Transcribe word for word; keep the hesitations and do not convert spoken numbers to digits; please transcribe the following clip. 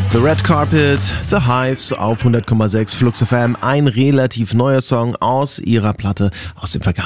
The Red Carpet, The Hives auf hundert Komma sechs Flux F M, ein relativ neuer Song aus ihrer Platte aus dem vergangenen